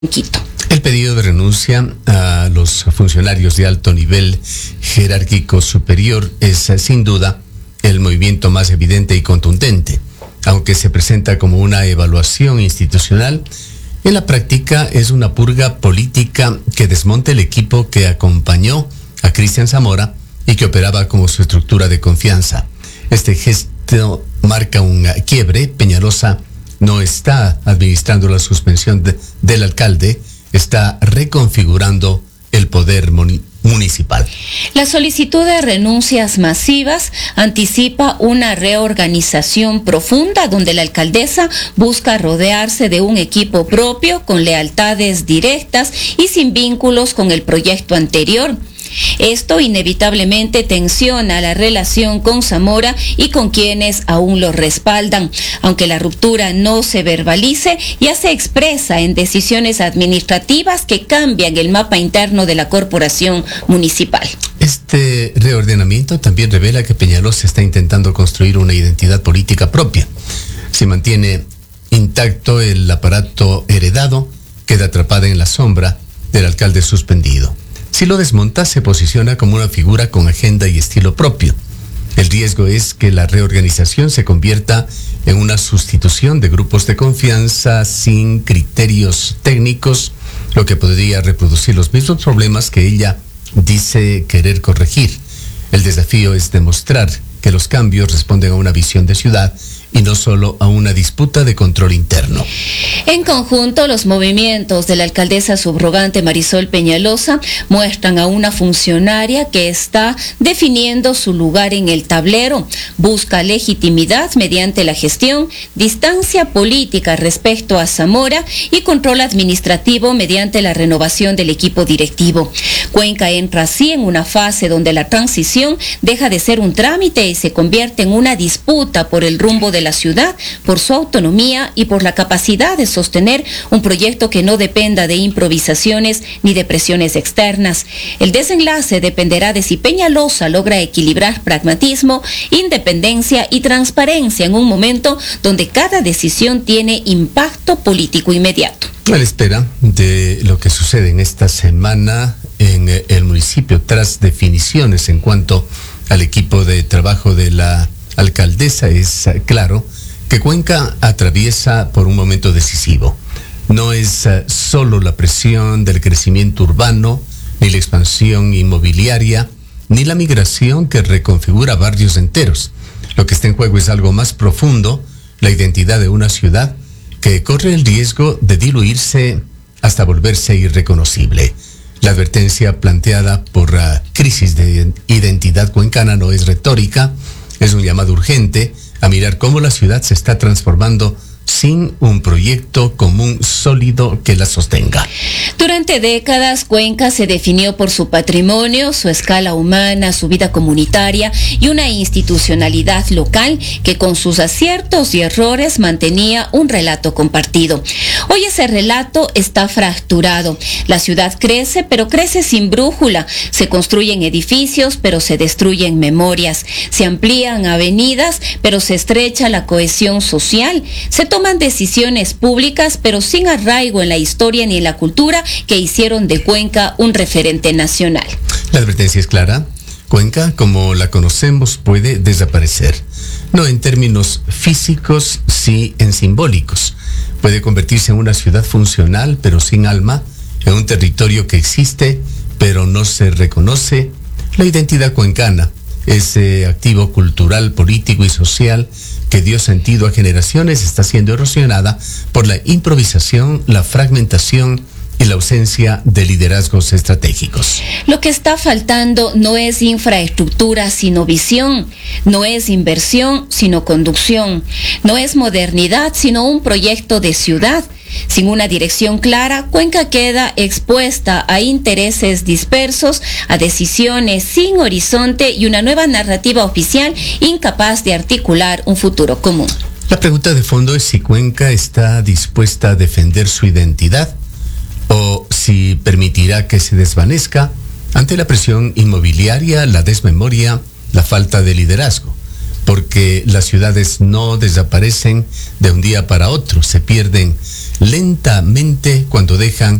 Quito. El pedido de renuncia a los funcionarios de alto nivel jerárquico superior es sin duda el movimiento más evidente y contundente. Aunque se presenta como una evaluación institucional, en la práctica es una purga política que desmonta el equipo que acompañó a Cristian Zamora y que operaba como su estructura de confianza. Este gesto marca un quiebre. Peñalosa no está administrando la suspensión del alcalde, está reconfigurando el poder municipal. La solicitud de renuncias masivas anticipa una reorganización profunda donde la alcaldesa busca rodearse de un equipo propio con lealtades directas y sin vínculos con el proyecto anterior. Esto inevitablemente tensiona la relación con Zamora y con quienes aún lo respaldan. Aunque la ruptura no se verbalice, ya se expresa en decisiones administrativas que cambian el mapa interno de la corporación municipal. Este reordenamiento también revela que Peñalosa está intentando construir una identidad política propia. Si mantiene intacto el aparato heredado, queda atrapada en la sombra del alcalde suspendido. Si lo desmonta, se posiciona como una figura con agenda y estilo propio. El riesgo es que la reorganización se convierta en una sustitución de grupos de confianza sin criterios técnicos, lo que podría reproducir los mismos problemas que ella dice querer corregir. El desafío es demostrar que los cambios responden a una visión de ciudad y no solo a una disputa de control interno. En conjunto, los movimientos de la alcaldesa subrogante Marisol Peñalosa muestran a una funcionaria que está definiendo su lugar en el tablero, busca legitimidad mediante la gestión, distancia política respecto a Zamora y control administrativo mediante la renovación del equipo directivo. Cuenca entra así en una fase donde la transición deja de ser un trámite y se convierte en una disputa por el rumbo de la ciudad, por su autonomía y por la capacidad de sostener un proyecto que no dependa de improvisaciones ni de presiones externas. El desenlace dependerá de si Peñalosa logra equilibrar pragmatismo, independencia y transparencia en un momento donde cada decisión tiene impacto político inmediato. A la espera de lo que sucede en esta semana en el municipio, tras definiciones en cuanto al equipo de trabajo de la alcaldesa, es claro que Cuenca atraviesa por un momento decisivo. No es solo la presión del crecimiento urbano, ni la expansión inmobiliaria, ni la migración que reconfigura barrios enteros. Lo que está en juego es algo más profundo, la identidad de una ciudad que corre el riesgo de diluirse hasta volverse irreconocible. La advertencia planteada por la crisis de identidad cuencana no es retórica, es un llamado urgente a mirar cómo la ciudad se está transformando sin un proyecto común sólido que la sostenga. Durante décadas, Cuenca se definió por su patrimonio, su escala humana, su vida comunitaria y una institucionalidad local que con sus aciertos y errores mantenía un relato compartido. Hoy ese relato está fracturado. La ciudad crece, pero crece sin brújula. Se construyen edificios, pero se destruyen memorias. Se amplían avenidas, pero se estrecha la cohesión social. Se toman decisiones públicas, pero sin arraigo en la historia ni en la cultura que hicieron de Cuenca un referente nacional. La advertencia es clara. Cuenca, como la conocemos, puede desaparecer. No en términos físicos, sí en simbólicos. Puede convertirse en una ciudad funcional, pero sin alma, en un territorio que existe, pero no se reconoce. La identidad cuencana, ese activo cultural, político y social que dio sentido a generaciones, está siendo erosionada por la improvisación, la fragmentación y la ausencia de liderazgos estratégicos. Lo que está faltando no es infraestructura, sino visión. No es inversión, sino conducción. No es modernidad, sino un proyecto de ciudad. Sin una dirección clara, Cuenca queda expuesta a intereses dispersos, a decisiones sin horizonte y una nueva narrativa oficial incapaz de articular un futuro común. La pregunta de fondo es si Cuenca está dispuesta a defender su identidad o si permitirá que se desvanezca ante la presión inmobiliaria, la desmemoria, la falta de liderazgo. Porque las ciudades no desaparecen de un día para otro, se pierden lentamente cuando dejan